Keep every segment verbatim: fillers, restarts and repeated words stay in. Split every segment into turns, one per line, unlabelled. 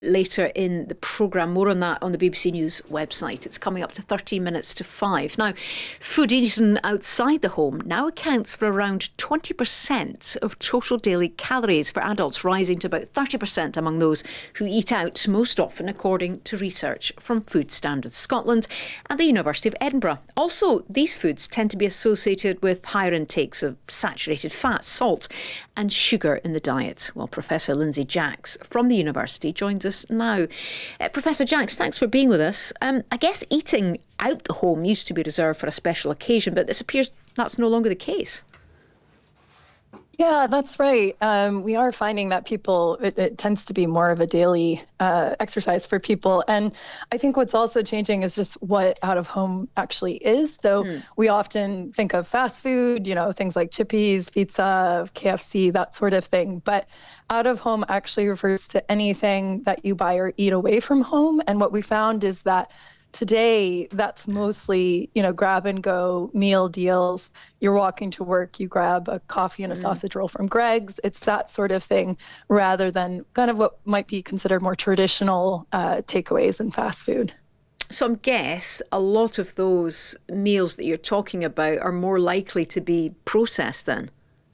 later in the programme. More on that on the B B C News website. It's coming up to thirteen minutes to five. Now, food eaten outside the home now accounts for around twenty percent of total daily calories for adults, rising to about thirty percent among those who eat out most often, according to research from Food Standards Scotland and the University of Edinburgh. Also, these foods tend to be associated with higher intakes of saturated fat, salt and sugar in the diet. Well, Professor Lindsay Jacks from the university joins us now. Uh, Professor Jacks, thanks for being with us. Um, I guess eating out the home used to be reserved for a special occasion, but this appears that's no longer the case.
Yeah, that's right. Um, we are finding that people, it, it tends to be more of a daily uh, exercise for people. And I think what's also changing is just what out of home actually is. So mm. we often think of fast food, you know, things like Chippies, pizza, K F C, that sort of thing. But out of home actually refers to anything that you buy or eat away from home. And what we found is that today, that's mostly, you know, grab and go meal deals. You're walking to work, you grab a coffee and a mm. sausage roll from Greg's. It's that sort of thing rather than kind of what might be considered more traditional uh, takeaways and fast food.
So I guess a lot of those meals that you're talking about are more likely to be processed then.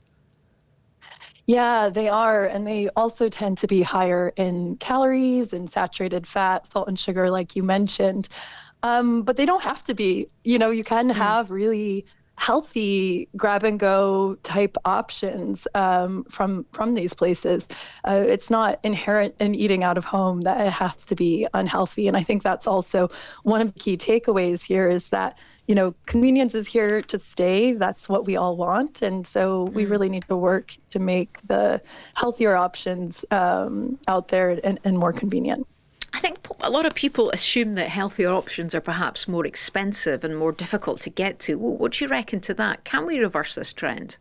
Yeah, they are. And they also tend to be higher in calories and saturated fat, salt and sugar, like you mentioned. Um, but they don't have to be. You know, you can have really healthy grab and go type options um, from from these places. Uh, it's not inherent in eating out of home that it has to be unhealthy. And I think that's also one of the key takeaways here is that, you know, convenience is here to stay. That's what we all want. And so we really need to work to make the healthier options um, out there and, and more convenient.
I think a lot of people assume that healthier options are perhaps more expensive and more difficult to get to. What do you reckon to that? Can we reverse this trend?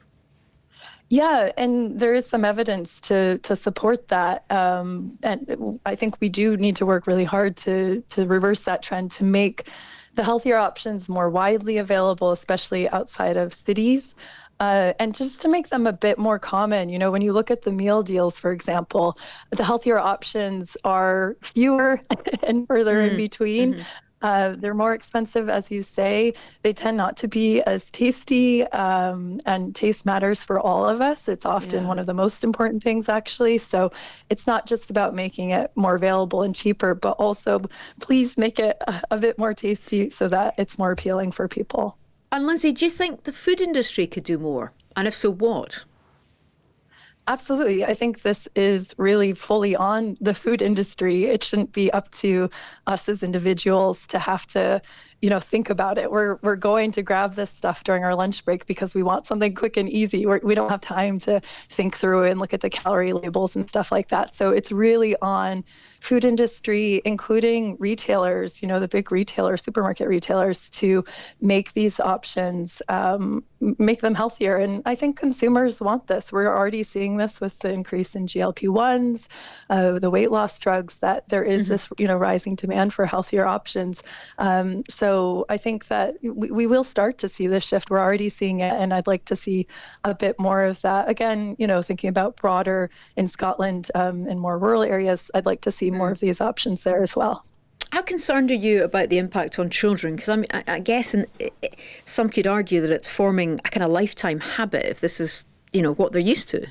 Yeah, and there is some evidence to to support that. Um, and I think we do need to work really hard to to reverse that trend, to make the healthier options more widely available, especially outside of cities. Uh, and just to make them a bit more common. You know, when you look at the meal deals, for example, the healthier options are fewer and further mm. in between. Mm-hmm. Uh, they're more expensive, as you say. They tend not to be as tasty, um, and taste matters for all of us. It's often yeah. one of the most important things, actually. So it's not just about making it more available and cheaper, but also please make it a, a bit more tasty so that it's more appealing for people.
And Lindsay, do you think the food industry could do more? And if so, what?
Absolutely. I think this is really fully on the food industry. It shouldn't be up to us as individuals to have to, you know, think about it. We're we're going to grab this stuff during our lunch break because we want something quick and easy. We're, we don't have time to think through and look at the calorie labels and stuff like that. So it's really on food industry, including retailers, you know, the big retailers, supermarket retailers, to make these options, um, make them healthier. And I think consumers want this. We're already seeing this with the increase in G L P ones, uh, the weight loss drugs, that there is mm-hmm. this, you know, rising demand for healthier options. Um, so I think that we, we will start to see this shift. We're already seeing it, and I'd like to see a bit more of that. Again, you know, thinking about broader in Scotland um, and more rural areas, I'd like to see more of these options there as well.
How concerned are you about the impact on children? Because I, mean, I, I guess in, some could argue that it's forming a kind of lifetime habit if this is, you know, what they're used to.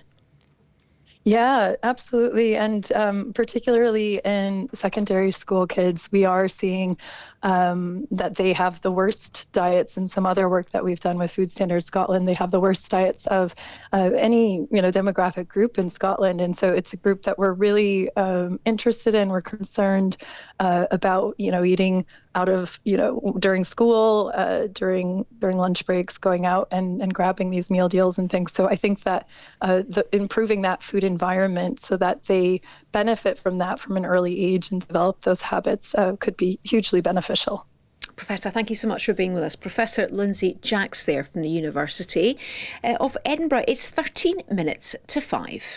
Yeah, absolutely. And um, particularly in secondary school kids, we are seeing um, that they have the worst diets. In some other work that we've done with Food Standards Scotland, they have the worst diets of uh, any, you know, demographic group in Scotland. And so it's a group that we're really um, interested in. We're concerned uh, about, you know, eating out of, you know, during school, uh, during during lunch breaks, going out and, and grabbing these meal deals and things. So I think that uh, the, improving that food environment so that they benefit from that from an early age and develop those habits uh, could be hugely beneficial.
Professor, thank you so much for being with us. Professor Lindsay Jacks there from the University uh, of Edinburgh. It's thirteen minutes to five.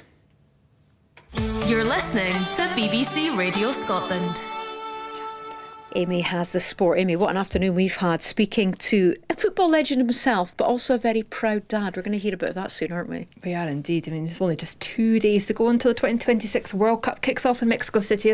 You're listening to B B C Radio Scotland.
Amy has the sport. Amy, what an afternoon we've had speaking to a football legend himself, but also a very proud dad. We're going to hear a bit of that soon, aren't we?
We are indeed. I mean, it's only just two days to go until the twenty twenty-six World Cup kicks off in Mexico City.